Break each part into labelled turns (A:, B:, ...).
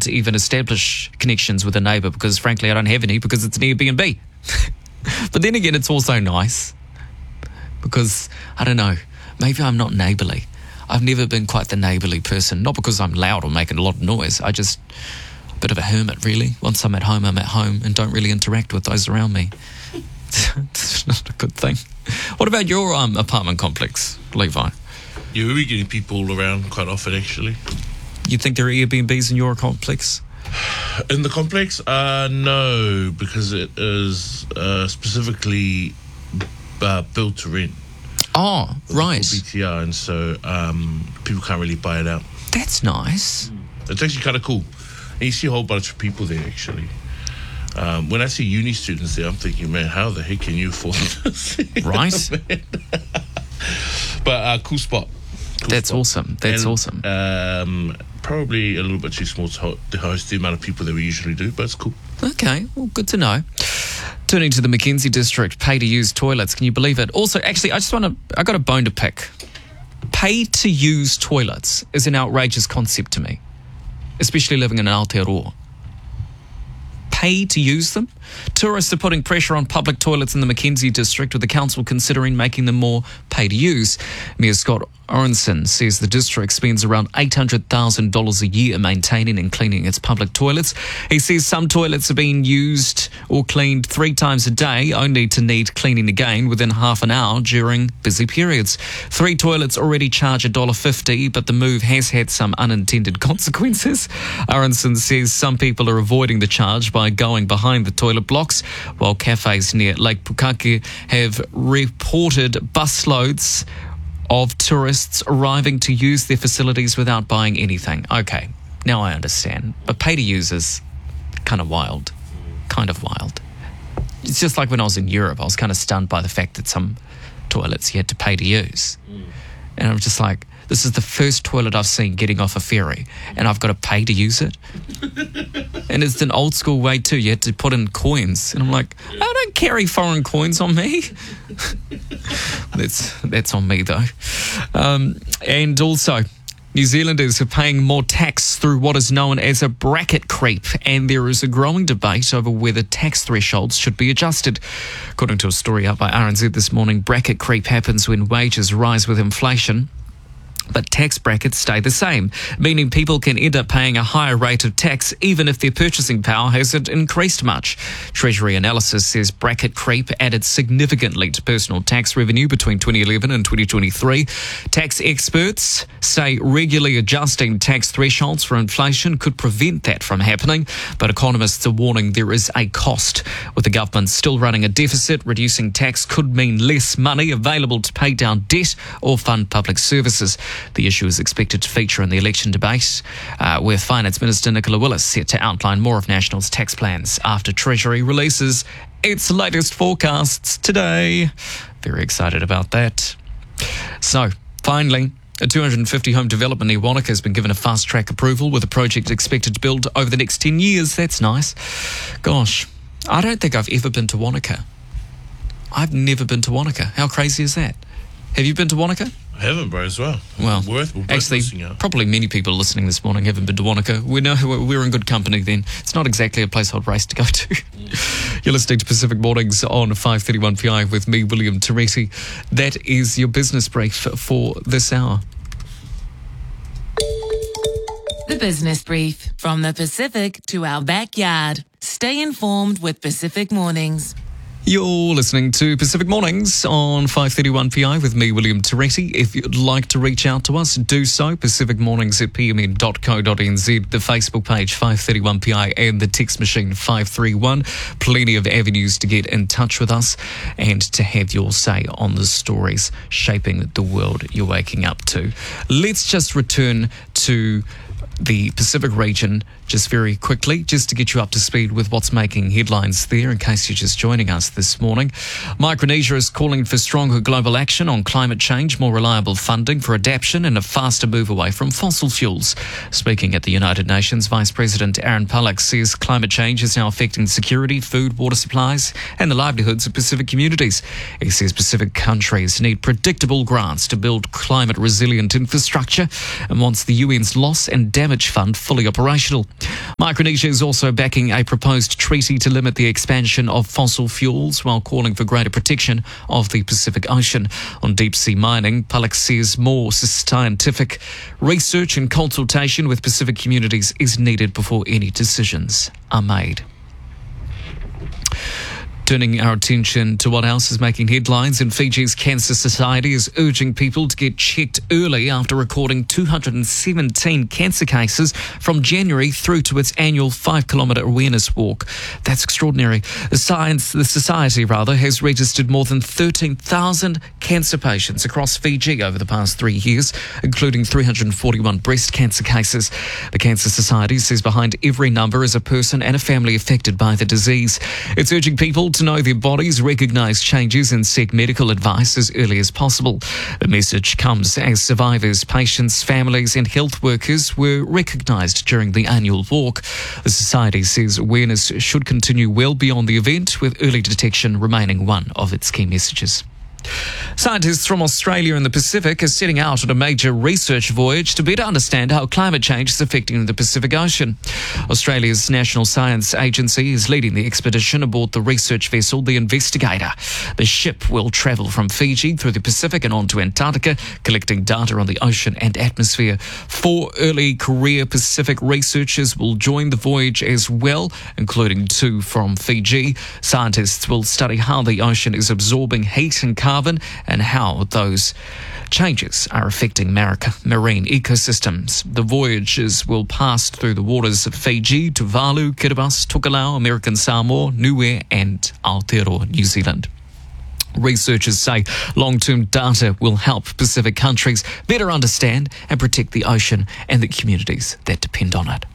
A: can't even establish connections with a neighbour because, frankly, I don't have any because it's an Airbnb. But then again, it's also nice because, I don't know, maybe I'm not neighbourly. I've never been quite the neighbourly person, not because I'm loud or making a lot of noise. I just, a bit of a hermit, really. Once I'm at home and don't really interact with those around me. It's not a good thing. What about your apartment complex, Levi?
B: Yeah, we're getting people all around quite often, actually.
A: You think there are Airbnbs in your complex?
B: In the complex? No, because it is specifically built to rent.
A: Oh, right.
B: BTR, and so people can't really buy it out.
A: That's nice.
B: It's actually kind of cool. And you see a whole bunch of people there, actually. When I see uni students there, I'm thinking, man, how the heck can you afford this?
A: Right.
B: But cool spot.
A: That's awesome. That's awesome.
B: Probably a little bit too small to host the amount of people that we usually do, but it's cool.
A: Okay, well, good to know. Turning to the Mackenzie district, pay-to-use toilets. Can you believe it? Also, actually, I got a bone to pick. Pay-to-use toilets is an outrageous concept to me, especially living in Aotearoa. Pay to use them? Tourists are putting pressure on public toilets in the Mackenzie district, with the council considering making them more pay to use. Mayor Scott Orenson says the district spends around $800,000 a year maintaining and cleaning its public toilets. He says some toilets are being used or cleaned 3 times a day, only to need cleaning again within half an hour during busy periods. 3 toilets already charge $1.50, but the move has had some unintended consequences. Orenson says some people are avoiding the charge by going behind the toilet blocks, while cafes near Lake Pukaki have reported busloads of tourists arriving to use their facilities without buying anything. Okay, now I understand. But pay to use is kind of wild. It's just like when I was in Europe, I was kind of stunned by the fact that some toilets you had to pay to use. And I'm just like, this is the first toilet I've seen getting off a ferry, and I've got to pay to use it. And it's an old school way too. You had to put in coins, and I'm like, I don't carry foreign coins on me. That's on me though. And also, New Zealanders are paying more tax through what is known as a bracket creep, and there is a growing debate over whether tax thresholds should be adjusted. According to a story out by RNZ this morning, bracket creep happens when wages rise with inflation, but tax brackets stay the same, meaning people can end up paying a higher rate of tax even if their purchasing power hasn't increased much. Treasury analysis says bracket creep added significantly to personal tax revenue between 2011 and 2023. Tax experts say regularly adjusting tax thresholds for inflation could prevent that from happening, but economists are warning there is a cost. With the government still running a deficit, reducing tax could mean less money available to pay down debt or fund public services. The issue is expected to feature in the election debate, with Finance Minister Nicola Willis set to outline more of National's tax plans after Treasury releases its latest forecasts today. Very excited about that. So, finally, a 250-home development near Wanaka has been given a fast-track approval, with a project expected to build over the next 10 years. That's nice. Gosh, I don't think I've ever been to Wanaka. I've never been to Wanaka. How crazy is that? Have you been to Wanaka?
B: I haven't, bro, as well.
A: Well, actually, probably many people listening this morning haven't been to Wanaka. We know we're in good company then. It's not exactly a place I'd race to go to. You're listening to Pacific Mornings on 531 PI with me, William Teresi. That is your business brief for this hour.
C: The Business Brief, from the Pacific to our backyard. Stay informed with Pacific Mornings.
A: You're listening to Pacific Mornings on 531 PI with me, William Teresi. If you'd like to reach out to us, do so. pacificmornings@pmn.co.nz, the Facebook page 531 PI, and the text machine 531. Plenty of avenues to get in touch with us and to have your say on the stories shaping the world you're waking up to. Let's just return to the Pacific region just very quickly, just to get you up to speed with what's making headlines there, in case you're just joining us this morning. Micronesia is calling for stronger global action on climate change, more reliable funding for adaptation, and a faster move away from fossil fuels. Speaking at the United Nations, Vice President Aaron Pollock says climate change is now affecting security, food, water supplies, and the livelihoods of Pacific communities. He says Pacific countries need predictable grants to build climate-resilient infrastructure, and wants the UN's loss and damage damage fund fully operational. Micronesia is also backing a proposed treaty to limit the expansion of fossil fuels while calling for greater protection of the Pacific Ocean. On deep-sea mining, Palik says more scientific research and consultation with Pacific communities is needed before any decisions are made. Turning our attention to what else is making headlines, and Fiji's Cancer Society is urging people to get checked early after recording 217 cancer cases from January through to its annual 5-kilometre awareness walk. That's extraordinary. The Society has registered more than 13,000 cancer patients across Fiji over the past 3 years, including 341 breast cancer cases. The Cancer Society says behind every number is a person and a family affected by the disease. It's urging people to know their bodies, recognise changes and seek medical advice as early as possible. The message comes as survivors, patients, families and health workers were recognised during the annual walk. The Society says awareness should continue well beyond the event, with early detection remaining one of its key messages. Scientists from Australia and the Pacific are setting out on a major research voyage to better understand how climate change is affecting the Pacific Ocean. Australia's National Science Agency is leading the expedition aboard the research vessel The Investigator. The ship will travel from Fiji through the Pacific and on to Antarctica, collecting data on the ocean and atmosphere. 4 early career Pacific researchers will join the voyage as well, including 2 from Fiji. Scientists will study how the ocean is absorbing heat and carbon and how those changes are affecting marine ecosystems. The voyages will pass through the waters of Fiji, Tuvalu, Kiribati, Tokelau, American Samoa, Niue and Aotearoa, New Zealand. Researchers say long-term data will help Pacific countries better understand and protect the ocean and the communities that depend on it.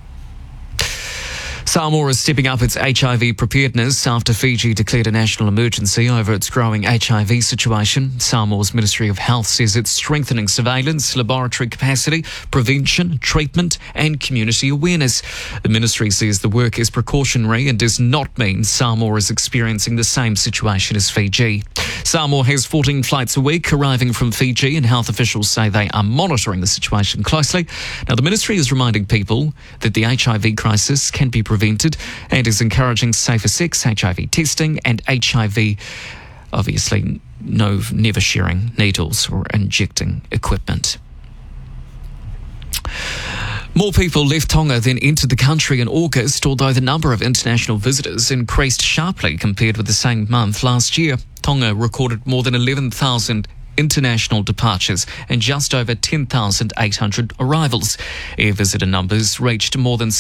A: Samoa is stepping up its HIV preparedness after Fiji declared a national emergency over its growing HIV situation. Samoa's Ministry of Health says it's strengthening surveillance, laboratory capacity, prevention, treatment and community awareness. The ministry says the work is precautionary and does not mean Samoa is experiencing the same situation as Fiji. Samoa has 14 flights a week arriving from Fiji, and health officials say they are monitoring the situation closely. Now, the ministry is reminding people that the HIV crisis can be prevented and is encouraging safer sex, HIV testing and HIV, obviously, never sharing needles or injecting equipment. More people left Tonga than entered the country in August, although the number of international visitors increased sharply compared with the same month last year. Tonga recorded more than 11,000 international departures and just over 10,800 arrivals. Air visitor numbers reached more than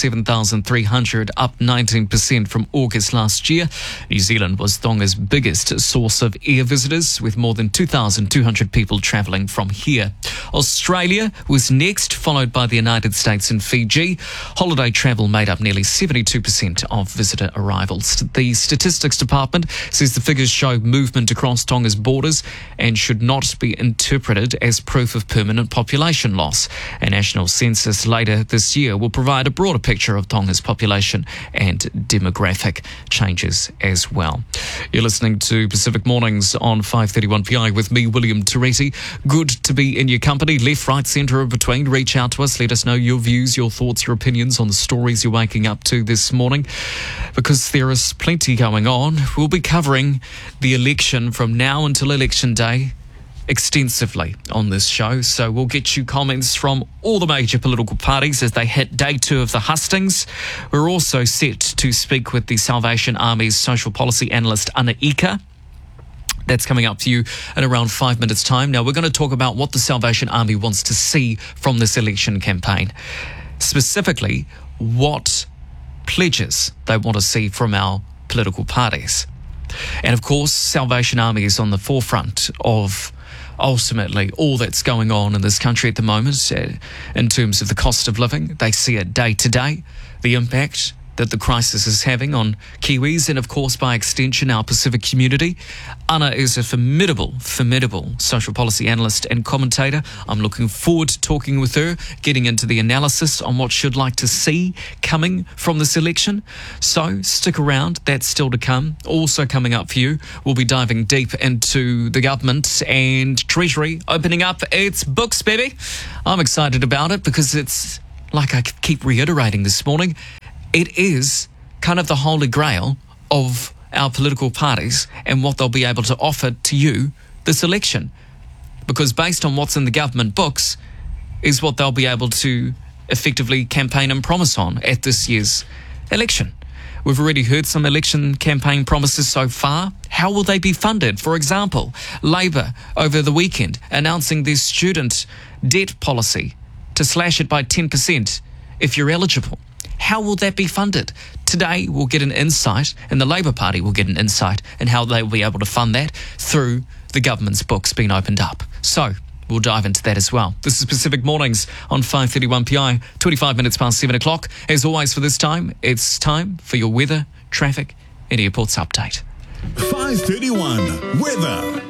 A: 7,300, up 19% from August last year. New Zealand was Tonga's biggest source of air visitors, with more than 2,200 people travelling from here. Australia was next, followed by the United States and Fiji. Holiday travel made up nearly 72% of visitor arrivals. The Statistics Department says the figures show movement across Tonga's borders and should not be interpreted as proof of permanent population loss. A national census later this year will provide a broader picture of Tonga's population and demographic changes as well. You're listening to Pacific Mornings on 531PI with me, William Toretti. Good to be in your company, left, right, centre, or between. Reach out to us. Let us know your views, your thoughts, your opinions on the stories you're waking up to this morning, because there is plenty going on. We'll be covering the election from now until Election Day extensively on this show, so we'll get you comments from all the major political parties as they hit day 2 of the hustings. We're also set to speak with the Salvation Army's social policy analyst Ana Ika. That's coming up for you in around 5 minutes' time. Now, we're going to talk about what the Salvation Army wants to see from this election campaign, specifically what pledges they want to see from our political parties. And of course, Salvation Army is on the forefront of ultimately all that's going on in this country at the moment in terms of the cost of living. They see it day to day, the impact that the crisis is having on Kiwis and, of course, by extension, our Pacific community. Ana is a formidable social policy analyst and commentator. I'm looking forward to talking with her, getting into the analysis on what she'd like to see coming from this election. So stick around, that's still to come. Also coming up for you, we'll be diving deep into the government and Treasury opening up its books, baby. I'm excited about it because it's like I keep reiterating this morning, it is kind of the holy grail of our political parties and what they'll be able to offer to you this election. Because based on what's in the government books is what they'll be able to effectively campaign and promise on at this year's election. We've already heard some election campaign promises so far. How will they be funded? For example, Labour over the weekend announcing their student debt policy to slash it by 10% if you're eligible. How will that be funded? Today we'll get an insight, and the Labour Party will get an insight in how they will be able to fund that through the government's books being opened up. So we'll dive into that as well. This is Pacific Mornings on 5:31 PI, 25 minutes past 7 o'clock. As always for this time, it's time for your weather, traffic and airports update.
D: 5:31 weather.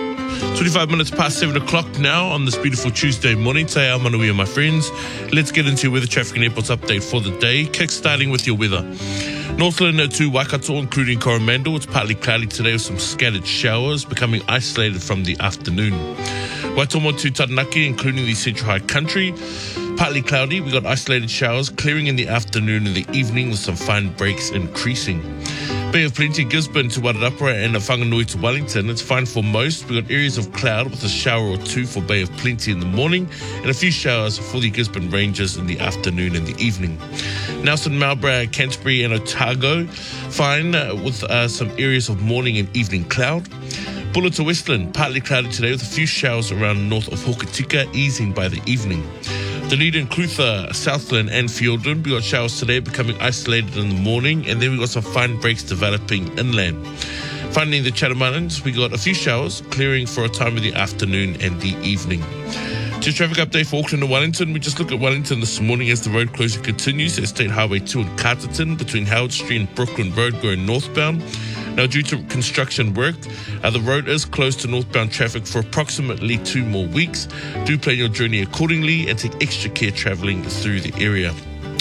B: 25 minutes past 7 o'clock now on this beautiful Tuesday morning. Te ao manuia, my friends. Let's get into your weather, traffic and airports update for the day. Kick-starting with your weather. Northland to Waikato, including Coromandel. It's partly cloudy today with some scattered showers, becoming isolated from the afternoon. Waitomo to Taranaki, including the Central High Country. Partly cloudy, we got isolated showers, clearing in the afternoon and the evening with some fine breaks increasing. Bay of Plenty, Gisborne to Wairarapa and Whanganui to Wellington. It's fine for most. We've got areas of cloud with a shower or two for Bay of Plenty in the morning and a few showers for the Gisborne Rangers in the afternoon and the evening. Nelson, Marlborough, Canterbury and Otago, fine with some areas of morning and evening cloud. Bulla to Westland, partly cloudy today with a few showers around north of Hokitika, easing by the evening. Dunedin, Clutha, Southland and Fiordland, we got showers today becoming isolated in the morning, and then we got some fine breaks developing inland. Finally, in the Chatham Islands, we got a few showers clearing for a time of the afternoon and the evening. To traffic update for Auckland and Wellington, we just look at Wellington this morning as the road closure continues at State Highway 2 in Carterton between Howard Street and Brooklyn Road going northbound. Now, due to construction work, the road is closed to northbound traffic for approximately 2 more weeks. Do plan your journey accordingly and take extra care travelling through the area.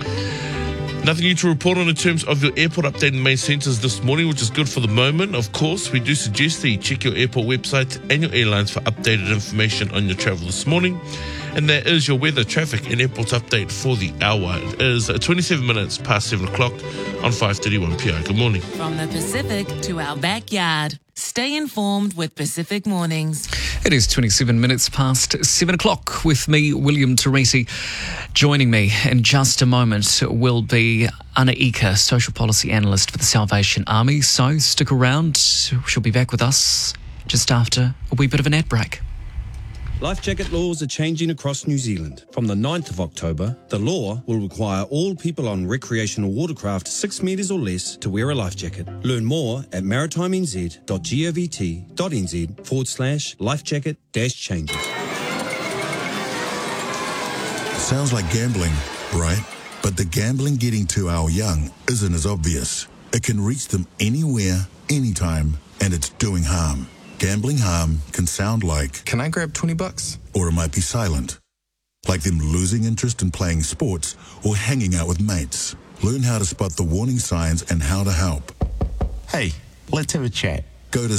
B: Nothing new to report on in terms of your airport update in main centres this morning, which is good for the moment. Of course, we do suggest that you check your airport website and your airlines for updated information on your travel this morning. And that is your weather, traffic and airports update for the hour. It is 27 minutes past 7 o'clock on 5:31 PI. Good morning.
C: From the Pacific to our backyard. Stay informed with Pacific Mornings.
A: It is 27 minutes past 7 o'clock with me, William Teresi. Joining me in just a moment will be Ana Ika, Social Policy Analyst for the Salvation Army. So stick around. She'll be back with us just after a wee bit of an ad break.
E: Life jacket laws are changing across New Zealand. From the 9th of October, the law will require all people on recreational watercraft 6 metres or less to wear a life jacket. Learn more at maritimenz.govt.nz/lifejacket-changes.
D: Sounds like gambling, right? But the gambling getting to our young isn't as obvious. It can reach them anywhere, anytime, and it's doing harm. Gambling harm can sound like,
F: "Can I grab $20?
D: Or it might be silent, like them losing interest in playing sports or hanging out with mates. Learn how to spot the warning signs and how to help.
F: Hey, let's have a chat."
D: Go to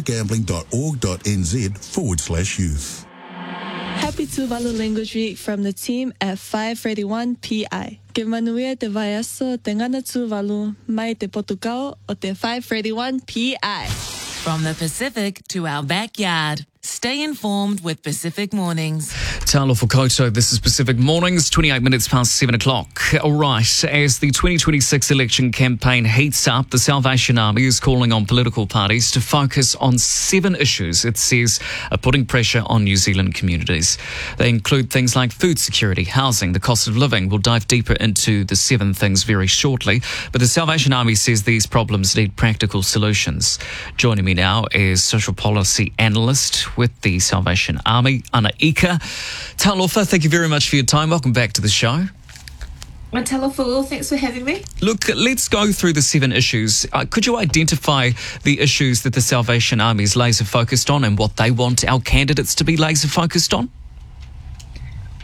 D: safergambling.org.nz/youth.
G: Happy Tuvalu Language Week from the team at 5:31 PI. Ke manue te vaiaso te ngana Tuvalu mai te potukao o te 5:31 PI.
C: From the Pacific to our backyard. Stay informed with Pacific Mornings.
A: Talofa Koto, this is Pacific Mornings, 28 minutes past 7 o'clock. All right, as the 2026 election campaign heats up, the Salvation Army is calling on political parties to focus on 7 issues, it says, are putting pressure on New Zealand communities. They include things like food security, housing, the cost of living. We'll dive deeper into the 7 things very shortly, but the Salvation Army says these problems need practical solutions. Joining me now is Social Policy Analyst with the Salvation Army, Ana Ika. Talofa, thank you very much for your time. Welcome back to the show.
H: Talofa, thanks for having me.
A: Look, let's go through the 7 issues. Could you identify the issues that the Salvation Army is laser focused on and what they want our candidates to be laser focused on?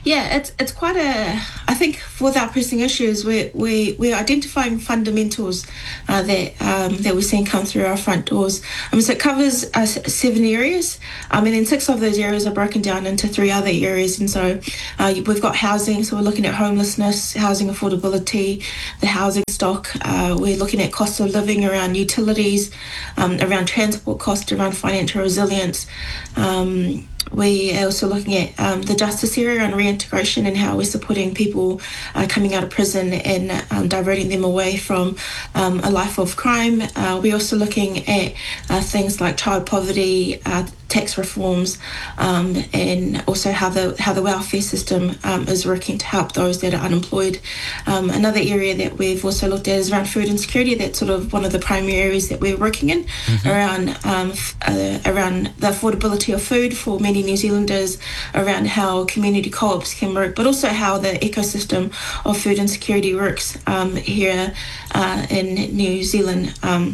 H: Yeah, it's quite a. I think with our pressing issues, we're identifying fundamentals that we're seeing come through our front doors. So it covers 7 areas, and then 6 of those areas are broken down into 3 other areas. And so we've got housing, so we're looking at homelessness, housing affordability, the housing stock. We're looking at cost of living around utilities, around transport cost, around financial resilience. We are also looking at the justice area and reintegration and how we're supporting people coming out of prison and diverting them away from a life of crime. We're also looking at things like child poverty, tax reforms, and also how the welfare system is working to help those that are unemployed. Another area that we've also looked at is around food insecurity. That's sort of one of the primary areas that we're working in, around the affordability of food for many New Zealanders, around how community co-ops can work, but also how the ecosystem of food insecurity works here in New Zealand.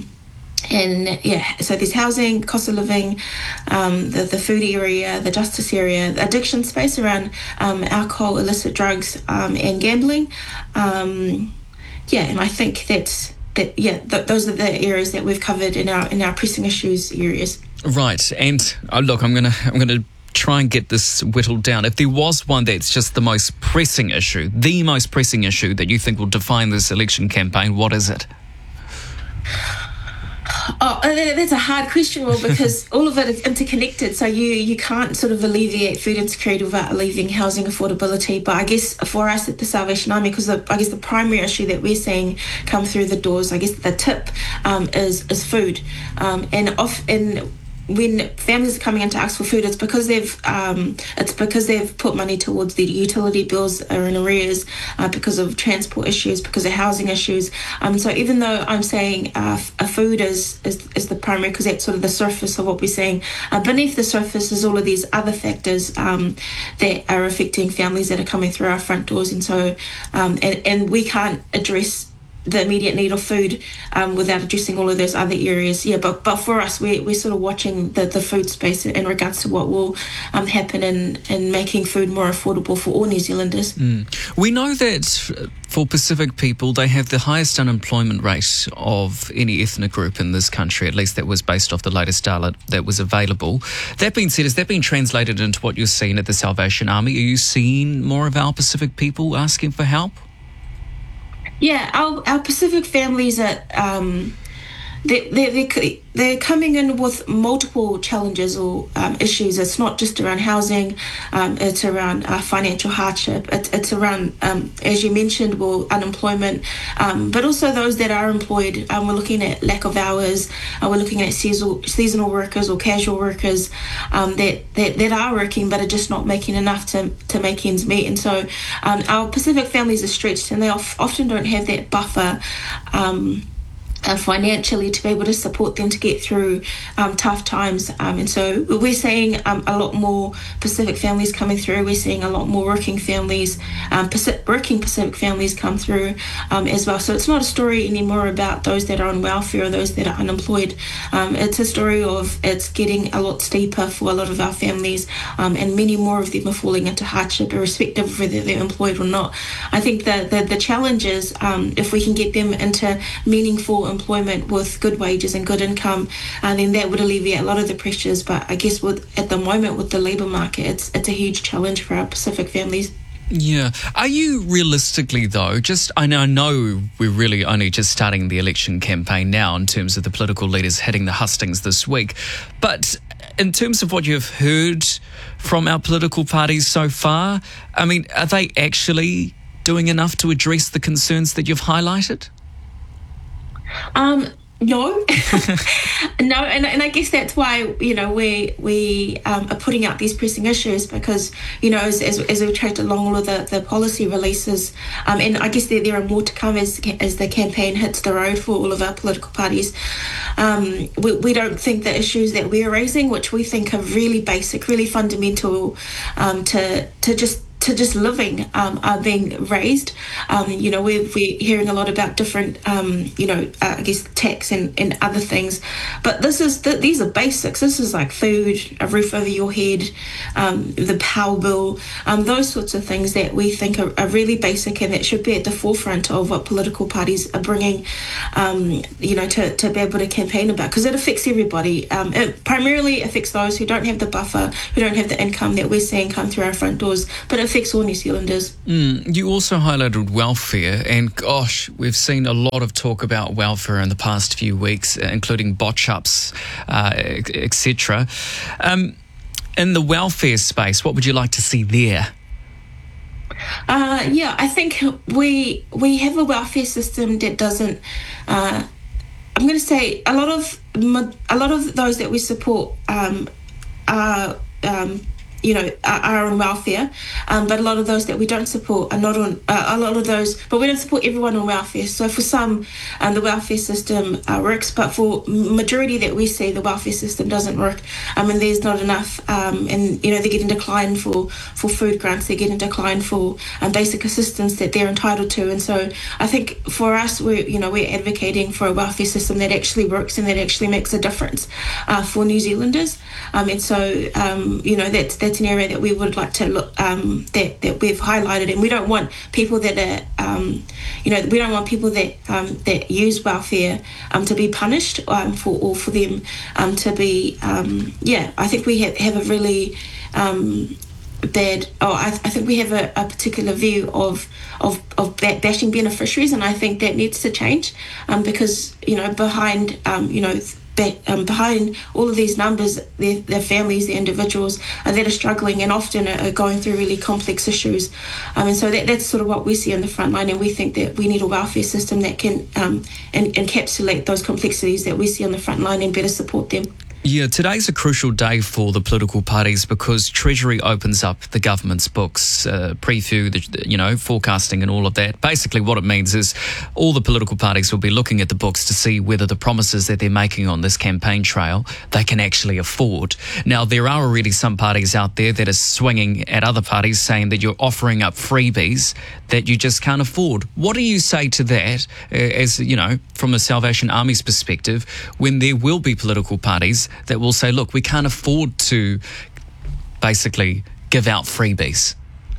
H: So there's housing, cost of living, the food area, the justice area, the addiction space around alcohol, illicit drugs, and gambling. And I think those are the areas that we've covered in our pressing issues areas.
A: Right, and look, I'm gonna try and get this whittled down. If there was one that's just the most pressing issue that you think will define this election campaign, what is it?
H: Oh, that's a hard question, Will, because all of it is interconnected. So you can't sort of alleviate food insecurity without alleviating housing affordability. But I guess for us at the Salvation Army, because I guess the primary issue that we're seeing come through the doors, I guess the tip is food, and when families are coming in to ask for food, it's because they've put money towards the utility bills are in arrears, because of transport issues, because of housing issues. So even though I'm saying food is the primary, because that's sort of the surface of what we're saying, beneath the surface is all of these other factors that are affecting families that are coming through our front doors. And so and we can't address the immediate need of food without addressing all of those other areas. But for us, we're sort of watching the food space in regards to what will happen in making food more affordable for all New Zealanders.
A: We know that for Pacific people, they have the highest unemployment rate of any ethnic group in this country. At least that was based off the latest data that was available. That being said, has that been translated into what you're seeing at the Salvation Army? Are you seeing more of our Pacific people asking for help?
H: Yeah, our Pacific families are they're coming in with multiple challenges or issues. It's not just around housing, it's around financial hardship, it's around, as you mentioned, unemployment, but also those that are employed. We're looking at lack of hours, we're looking at seasonal workers or casual workers that are working but are just not making enough to make ends meet. And so our Pacific families are stretched, and they often don't have that buffer financially to be able to support them to get through tough times. And so we're seeing a lot more Pacific families coming through. We're seeing a lot more working families, working Pacific families come through as well. So it's not a story anymore about those that are on welfare or those that are unemployed. It's a story of it's getting a lot steeper for a lot of our families, and many more of them are falling into hardship, irrespective of whether they're employed or not. I think the challenge is if we can get them into meaningful employment with good wages and good income, then that would alleviate a lot of the pressures. But I guess at the moment with the labour market, it's a huge challenge for our Pacific families.
A: Yeah. Are you realistically, though, I know we're really only just starting the election campaign now in terms of the political leaders hitting the hustings this week, but in terms of what you've heard from our political parties so far, I mean, are they actually doing enough to address the concerns that you've highlighted?
H: No, no, and I guess that's why we are putting out these pressing issues, because as we tracked along all of the policy releases, and I guess there are more to come as the campaign hits the road for all of our political parties. We don't think the issues that we're raising, which we think are really basic, really fundamental, to just just living are being raised. We're hearing a lot about different, I guess tax and other things, but these are basics. This is like food, a roof over your head, the power bill, those sorts of things that we think are really basic and that should be at the forefront of what political parties are bringing, to be able to campaign about, because it affects everybody. It primarily affects those who don't have the buffer, who don't have the income that we're seeing come through our front doors, but it affects all New Zealanders.
A: You also highlighted welfare, and gosh, we've seen a lot of talk about welfare in the past few weeks, including botch-ups, etc. In the welfare space, what would you like to see there?
H: I think we have a welfare system that doesn't. I'm going to say a lot of those that we support are on welfare, but a lot of those that we don't support are not on. But we don't support everyone on welfare. So for some, the welfare system works, but for majority that we see, the welfare system doesn't work. And there's not enough, and they're getting declined for food grants. They're getting declined for basic assistance that they're entitled to. And so I think for us, we're advocating for a welfare system that actually works and that actually makes a difference for New Zealanders. That's an area that we would like to look that we've highlighted, and we don't want people that are we don't want people that use welfare to be punished for them to be I think we have a really bad. I think we have a particular view of bashing beneficiaries, and I think that needs to change because behind behind all of these numbers, their families, their individuals that are struggling and often are going through really complex issues. And so that's sort of what we see on the front line, and we think that we need a welfare system that can encapsulate those complexities that we see on the front line and better support them.
A: Yeah, today's a crucial day for the political parties because Treasury opens up the government's books, preview, forecasting and all of that. Basically what it means is all the political parties will be looking at the books to see whether the promises that they're making on this campaign trail they can actually afford. Now, there are already some parties out there that are swinging at other parties saying that you're offering up freebies that you just can't afford. What do you say to that as, from the Salvation Army's perspective, when there will be political parties that will say, look, we can't afford to basically give out freebies?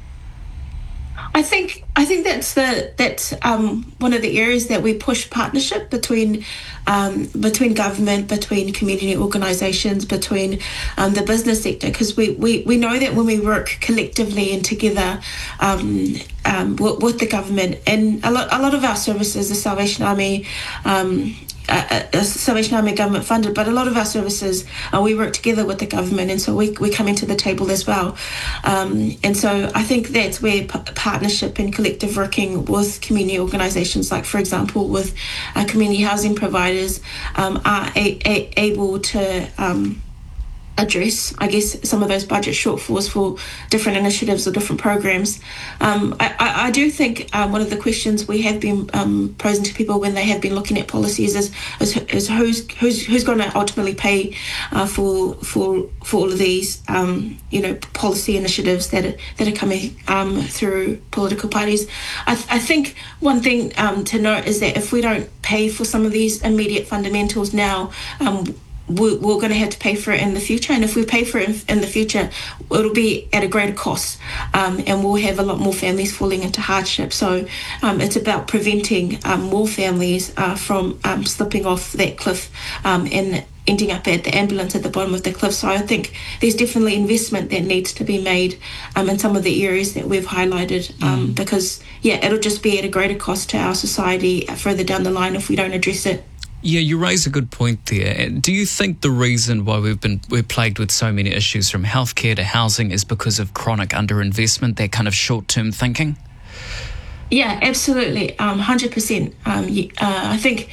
H: I think that's one of the areas that we push partnership between government, between community organisations, between the business sector, because we know that when we work collectively and together with the government, and a lot of our services, the Salvation Army. Salvation Army government funded, but a lot of our services we work together with the government, and so we come into the table as well. And so I think that's where partnership and collective working with community organisations, like for example with community housing providers, are able to address, I guess, some of those budget shortfalls for different initiatives or different programs. I do think one of the questions we have been posing to people when they have been looking at policies is who's going to ultimately pay for all of these policy initiatives that are coming through political parties. I think one thing to note is that if we don't pay for some of these immediate fundamentals now, we're going to have to pay for it in the future, and if we pay for it in the future, it'll be at a greater cost, and we'll have a lot more families falling into hardship. So it's about preventing more families from slipping off that cliff and ending up at the ambulance at the bottom of the cliff. So I think there's definitely investment that needs to be made in some of the areas that we've highlighted, because it'll just be at a greater cost to our society further down the line if we don't address it.
A: Yeah, you raise a good point there. Do you think the reason why we're plagued with so many issues from healthcare to housing is because of chronic underinvestment, that kind of short-term thinking?
H: Yeah, absolutely, 100%. I think,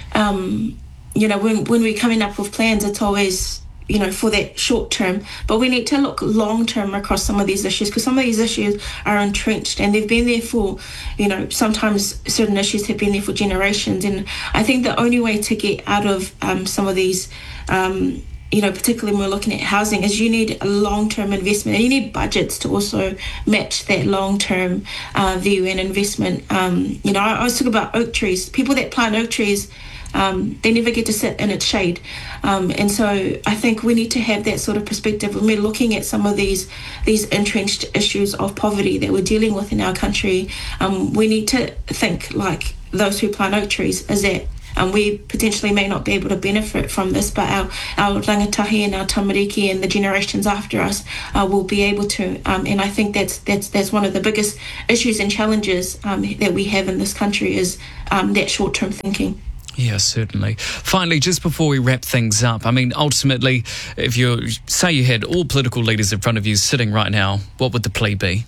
H: when we're coming up with plans, it's always for that short term, but we need to look long term across some of these issues, because some of these issues are entrenched and they've been there for, sometimes certain issues have been there for generations. And I think the only way to get out of some of these particularly when we're looking at housing, is you need a long-term investment, and you need budgets to also match that long-term view and investment. I was talking about oak trees. People that plant oak trees, they never get to sit in its shade. And so I think we need to have that sort of perspective when we're looking at some of these entrenched issues of poverty that we're dealing with in our country. We need to think like those who plant oak trees, is that we potentially may not be able to benefit from this, but our rangatahi and our tamariki and the generations after us will be able to. And I think that's one of the biggest issues and challenges that we have in this country is that short-term thinking.
A: Yeah, certainly. Finally, just before we wrap things up, I mean, ultimately, if you say you had all political leaders in front of you sitting right now, what would the plea be?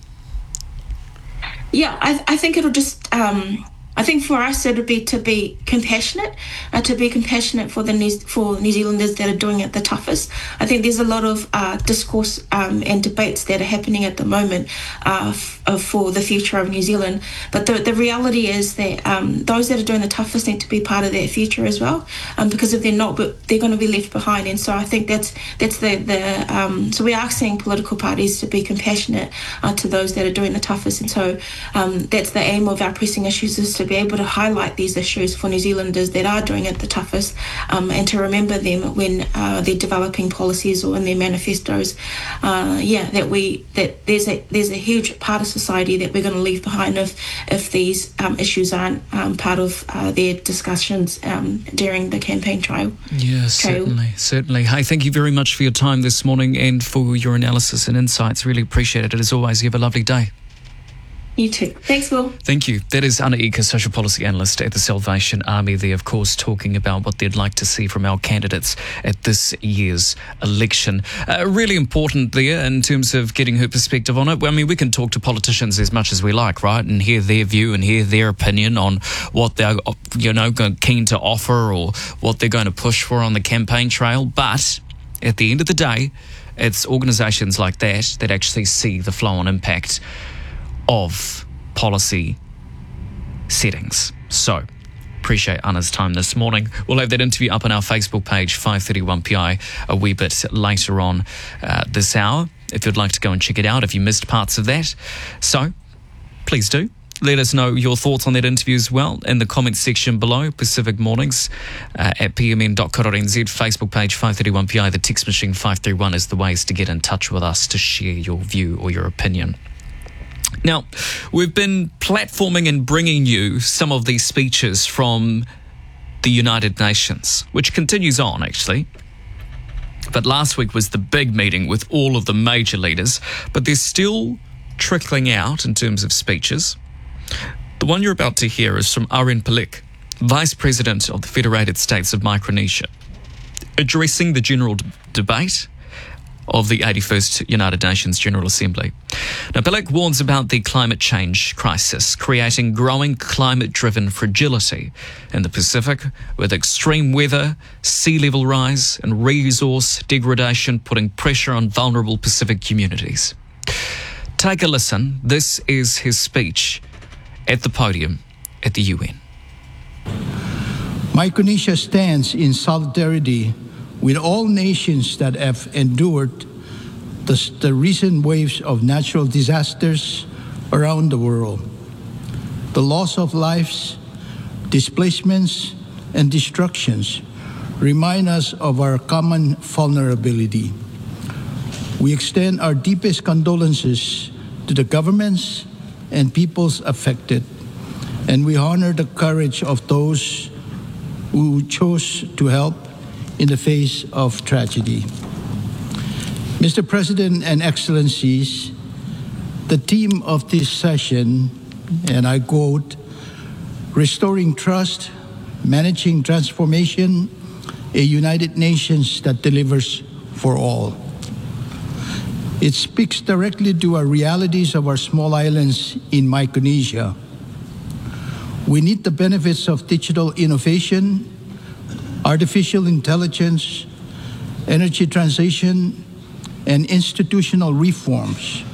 H: Yeah, I think it'll just... I think for us it would be to be compassionate for New Zealanders that are doing it the toughest. I think there's a lot of discourse and debates that are happening at the moment for the future of New Zealand. But the reality is that those that are doing the toughest need to be part of that future as well. Because if they're not, they're going to be left behind. And so I think that's so we're asking political parties to be compassionate to those that are doing the toughest. And so that's the aim of our pressing issues, is to be able to highlight these issues for New Zealanders that are doing it the toughest, and to remember them when they're developing policies or in their manifestos. That there's a huge part of society that we're going to leave behind if these issues aren't part of their discussions during the campaign trail.
A: Yeah, certainly. Hey, thank you very much for your time this morning and for your analysis and insights. Really appreciate it. As always, you have a lovely day.
H: You too. Thanks, Will.
A: Thank you. That is Ana Ika, Social Policy Analyst at the Salvation Army there, of course, talking about what they'd like to see from our candidates at this year's election. Really important there in terms of getting her perspective on it. I mean, we can talk to politicians as much as we like, right, and hear their view and hear their opinion on what they're, keen to offer or what they're going to push for on the campaign trail. But at the end of the day, it's organisations like that actually see the flow-on impact of policy settings. So, appreciate Anna's time this morning. We'll have that interview up on our Facebook page, 531PI, a wee bit later on this hour, if you'd like to go and check it out, if you missed parts of that. So, please do. Let us know your thoughts on that interview as well in the comments section below. Pacific Mornings at pmn.co.nz, Facebook page 531PI, the text machine 531 is the ways to get in touch with us to share your view or your opinion. Now, we've been platforming and bringing you some of these speeches from the United Nations, which continues on, actually. But last week was the big meeting with all of the major leaders, but they're still trickling out in terms of speeches. The one you're about to hear is from Aaron Pelik, Vice President of the Federated States of Micronesia, addressing the general debate of the 81st United Nations General Assembly. Now, Pelik warns about the climate change crisis, creating growing climate-driven fragility in the Pacific, with extreme weather, sea level rise, and resource degradation putting pressure on vulnerable Pacific communities. Take a listen. This is his speech at the podium at the UN.
I: Micronesia stands in solidarity with all nations that have endured the recent waves of natural disasters around the world. The loss of lives, displacements, and destructions remind us of our common vulnerability. We extend our deepest condolences to the governments and peoples affected, and we honor the courage of those who chose to help in the face of tragedy. Mr. President and Excellencies, the theme of this session, and I quote, "Restoring Trust, Managing Transformation, a United Nations that delivers for all." It speaks directly to our realities of our small islands in Micronesia. We need the benefits of digital innovation, artificial intelligence, energy transition, and institutional reforms.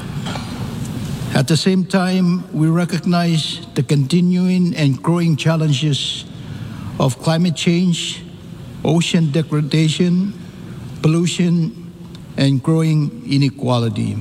I: At the same time, we recognize the continuing and growing challenges of climate change, ocean degradation, pollution, and growing inequality.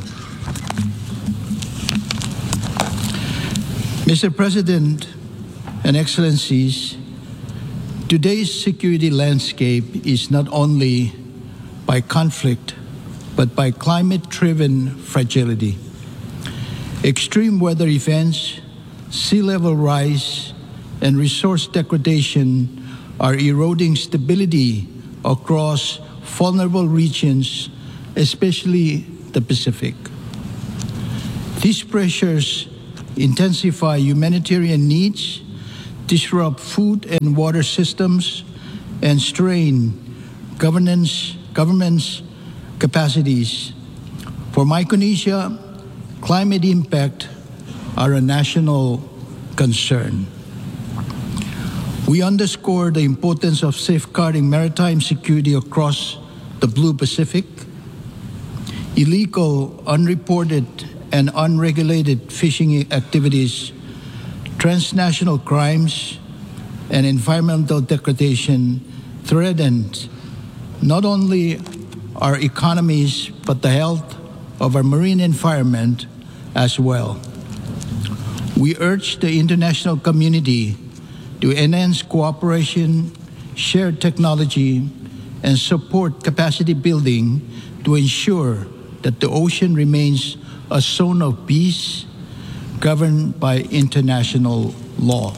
I: Mr. President and Excellencies, today's security landscape is not only by conflict, but by climate-driven fragility. Extreme weather events, sea level rise, and resource degradation are eroding stability across vulnerable regions, especially the Pacific. These pressures intensify humanitarian needs, disrupt food and water systems, and strain governments' capacities. For Micronesia, climate impact are a national concern. We underscore the importance of safeguarding maritime security across the Blue Pacific. Illegal, unreported, and unregulated fishing activities, transnational crimes, and environmental degradation threaten not only our economies, but the health of our marine environment as well. We urge the international community to enhance cooperation, share technology, and support capacity building to ensure that the ocean remains a zone of peace governed by international law.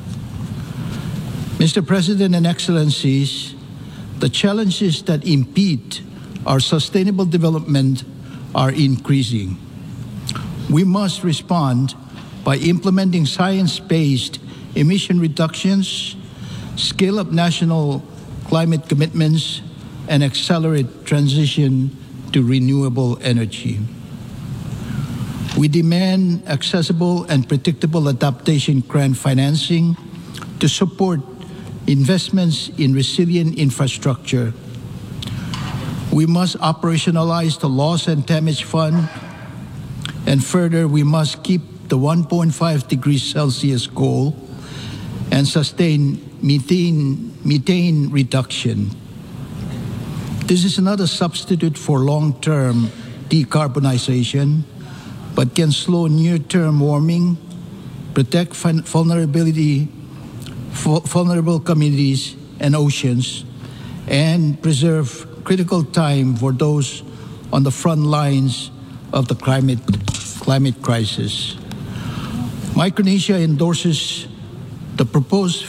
I: Mr. President and Excellencies, the challenges that impede our sustainable development are increasing. We must respond by implementing science-based emission reductions, scale up national climate commitments, and accelerate transition to renewable energy. We demand accessible and predictable adaptation grant financing to support investments in resilient infrastructure. We must operationalize the Loss and Damage Fund, and further, we must keep the 1.5 degrees Celsius goal and sustain methane reduction. This is not a substitute for long-term decarbonization, but can slow near-term warming, protect vulnerable communities and oceans, and preserve critical time for those on the front lines of the climate crisis. Micronesia endorses the proposed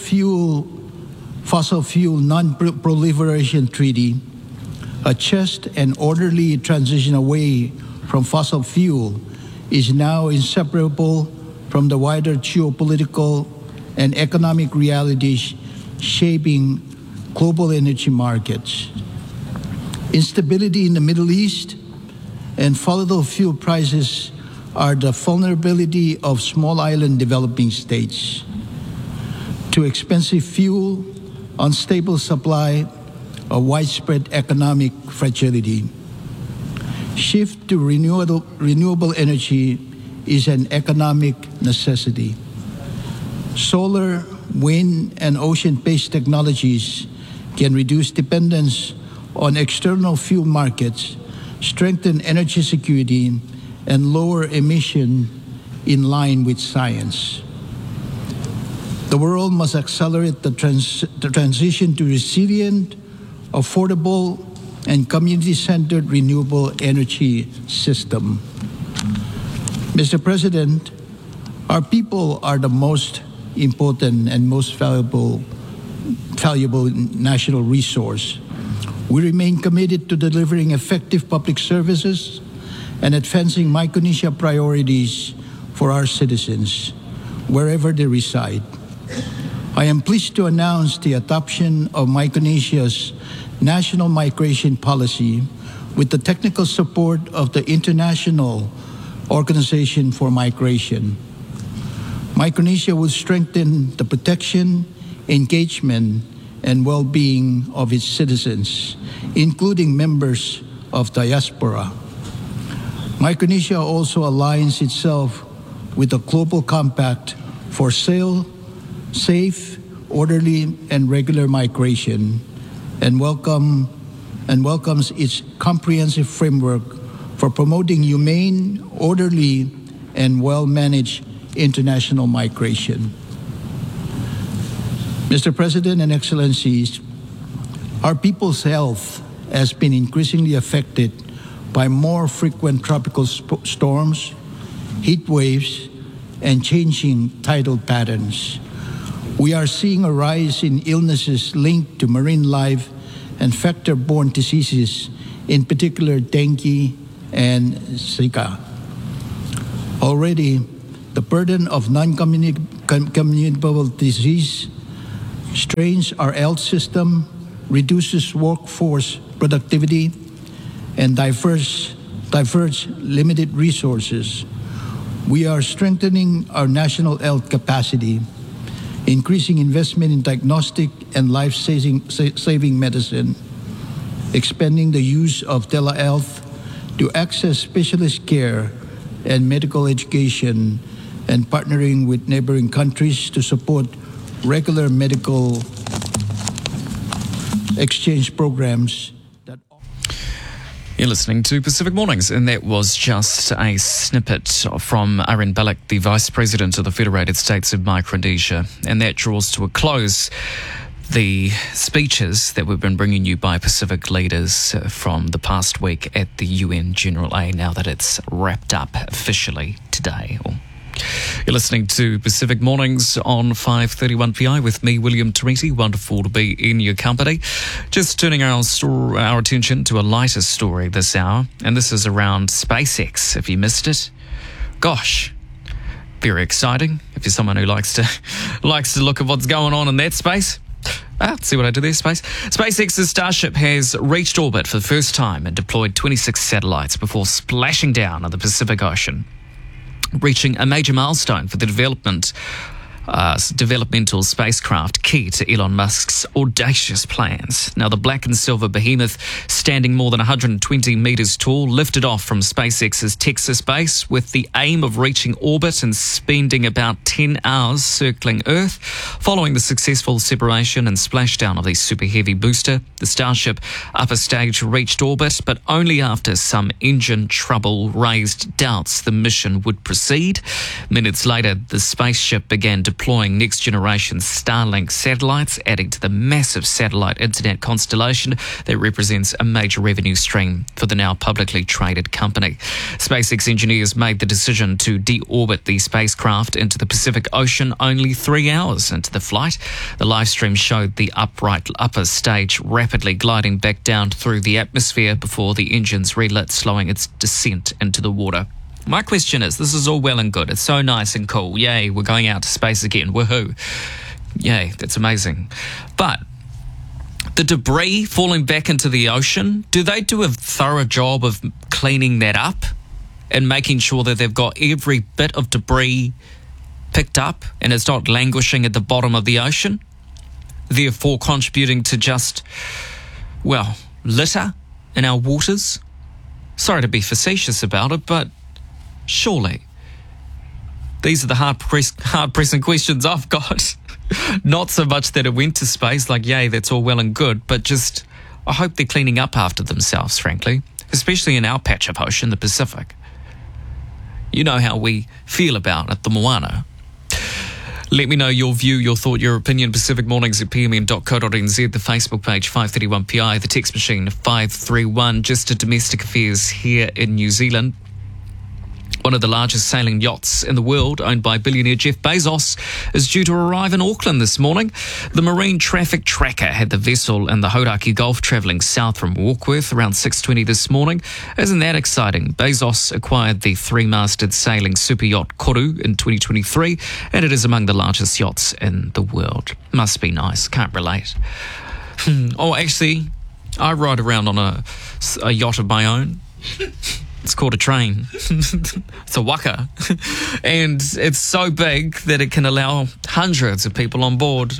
I: fossil fuel non-proliferation treaty, a just and orderly transition away from fossil fuel is now inseparable from the wider geopolitical and economic realities shaping global energy markets. Instability in the Middle East and volatile fuel prices are the vulnerability of small island developing states to expensive fuel, unstable supply, or widespread economic fragility. Shift to renewable energy is an economic necessity. Solar, wind, and ocean-based technologies can reduce dependence on external fuel markets, strengthen energy security, and lower emission in line with science. The world must accelerate the transition to resilient, affordable, and community-centered renewable energy system. Mr. President, our people are the most important and most valuable national resource. We remain committed to delivering effective public services and advancing Micronesia priorities for our citizens, wherever they reside. I am pleased to announce the adoption of Micronesia's national migration policy with the technical support of the International Organization for Migration. Micronesia will strengthen the protection, engagement, and well-being of its citizens, including members of diaspora. Micronesia also aligns itself with the Global Compact for safe, orderly, and regular migration, and welcome and welcomes its comprehensive framework for promoting humane, orderly, and well-managed international migration. Mr. President and Excellencies, our people's health has been increasingly affected by more frequent tropical storms, heat waves, and changing tidal patterns. We are seeing a rise in illnesses linked to marine life and vector-borne diseases, in particular dengue and Zika. Already, the burden of non-communicable disease strains our health system, reduces workforce productivity, and diverge limited resources. We are strengthening our national health capacity, increasing investment in diagnostic and life-saving medicine, expanding the use of telehealth to access specialist care and medical education, and partnering with neighboring countries to support regular medical exchange programs.
A: You're listening to Pacific Mornings, and that was just a snippet from Aaron Balak, the Vice President of the Federated States of Micronesia. And that draws to a close the speeches that we've been bringing you by Pacific leaders from the past week at the UN General A, now that it's wrapped up officially today. You're listening to Pacific Mornings on 531 PI with me, William Toriti. Wonderful to be in your company. Just turning our attention to a lighter story this hour, and this is around SpaceX. If you missed it, gosh, very exciting. If you're someone who likes to look at what's going on in that space. See what I did there, space? SpaceX's Starship has reached orbit for the first time and deployed 26 satellites before splashing down on the Pacific Ocean, reaching a major milestone for the developmental spacecraft key to Elon Musk's audacious plans. Now, the black and silver behemoth, standing more than 120 metres tall, lifted off from SpaceX's Texas base with the aim of reaching orbit and spending about 10 hours circling Earth. Following the successful separation and splashdown of the Super Heavy booster, the Starship upper stage reached orbit, but only after some engine trouble raised doubts the mission would proceed. Minutes later, the spaceship began deploying next-generation Starlink satellites, adding to the massive satellite internet constellation that represents a major revenue stream for the now publicly traded company. SpaceX engineers made the decision to deorbit the spacecraft into the Pacific Ocean only 3 hours into the flight. The live stream showed the upright upper stage rapidly gliding back down through the atmosphere before the engines relit, slowing its descent into the water. My question is, this is all well and good. It's so nice and cool. Yay, we're going out to space again. Woohoo. Yay, that's amazing. But the debris falling back into the ocean, do they do a thorough job of cleaning that up and making sure that they've got every bit of debris picked up and it's not languishing at the bottom of the ocean, therefore contributing to just, well, litter in our waters? Sorry to be facetious about it, but surely these are the hard-pressing questions I've got. Not so much that it went to space, like, yay, that's all well and good, but just, I hope they're cleaning up after themselves, frankly, especially in our patch of ocean, the Pacific. You know how we feel about it, the Moana. Let me know your view, your thought, your opinion. Pacific Mornings at pmn.co.nz, the Facebook page 531PI, the text machine 531. Just to domestic affairs here in New Zealand. One of the largest sailing yachts in the world, owned by billionaire Jeff Bezos, is due to arrive in Auckland this morning. The Marine Traffic Tracker had the vessel in the Hauraki Gulf travelling south from Warkworth around 6:20 this morning. Isn't that exciting? Bezos acquired the three-masted sailing super yacht Koru in 2023, and it is among the largest yachts in the world. Must be nice. Can't relate. Oh, actually, I ride around on a yacht of my own. It's called a train. It's a waka. And it's so big that it can allow hundreds of people on board.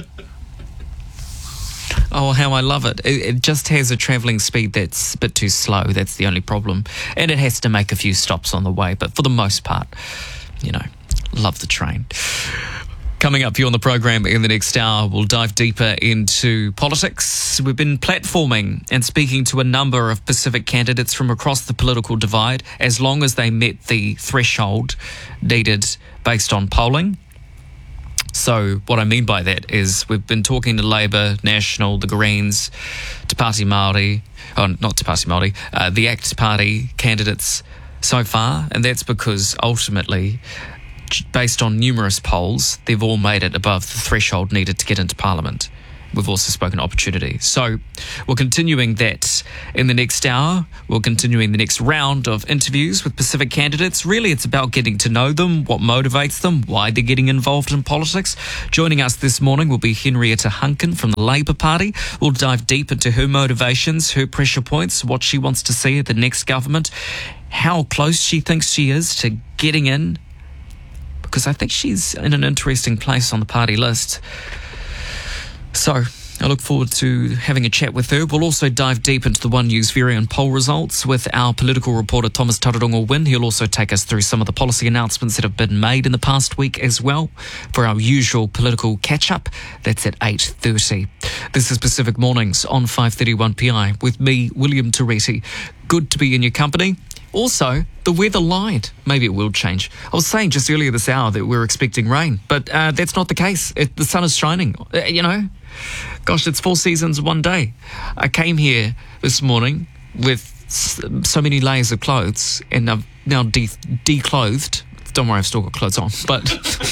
A: Oh, how I love it. It just has a travelling speed that's a bit too slow. That's the only problem. And it has to make a few stops on the way. But for the most part, you know, love the train. Coming up for you on the program in the next hour, we'll dive deeper into politics. We've been platforming and speaking to a number of Pacific candidates from across the political divide, as long as they met the threshold needed based on polling. So what I mean by that is we've been talking to Labour, National, the Greens, Te Pāti Māori, not Te Pāti Māori, the ACT Party candidates so far, and that's because ultimately, based on numerous polls, they've all made it above the threshold needed to get into Parliament. We've also spoken opportunity. So we're continuing that in the next hour. We're continuing the next round of interviews with Pacific candidates. Really, it's about getting to know them, what motivates them, why they're getting involved in politics. Joining us this morning will be Henrietta Hunkin from the Labour Party. We'll dive deep into her motivations, her pressure points, what she wants to see at the next government, how close she thinks she is to getting in, because I think she's in an interesting place on the party list. So I look forward to having a chat with her. We'll also dive deep into the One News Variant poll results with our political reporter Thomas Tararongo-Wynne. He'll also take us through some of the policy announcements that have been made in the past week as well for our usual political catch-up. That's at 8:30. This is Pacific Mornings on 531 PI with me, William Toretti. Good to be in your company. Also, the weather lied. Maybe it will change. I was saying just earlier this hour that we're expecting rain, but that's not the case. The sun is shining, Gosh, it's 4 seasons one day. I came here this morning with so many layers of clothes, and I've now declothed. Don't worry, I've still got clothes on, but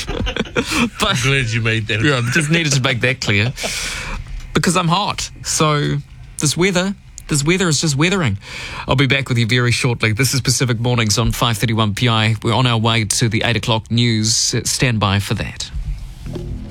B: I'm glad you made that.
A: Yeah, just needed to make that clear because I'm hot. So this weather is just weathering. I'll be back with you very shortly. This is Pacific Mornings on 531 PI. We're on our way to the 8 o'clock news. Stand by for that.